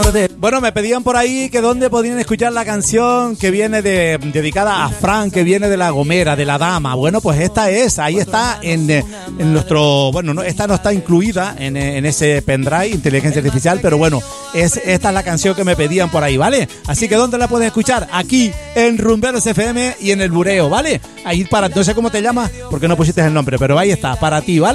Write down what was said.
Bueno, me pedían por ahí que dónde podían escuchar la canción que viene dedicada a Fran, que viene de La Gomera, de La Dama. Bueno, pues esta es, ahí está en nuestro, bueno, no, esta no está incluida en ese pendrive, inteligencia artificial, pero bueno, esta es la canción que me pedían por ahí, ¿vale? Así que ¿dónde la puedes escuchar? Aquí en Rumberos FM y en El Bureo, ¿vale? Ahí para, no sé cómo te llamas, porque no pusiste el nombre, pero ahí está, para ti, ¿vale?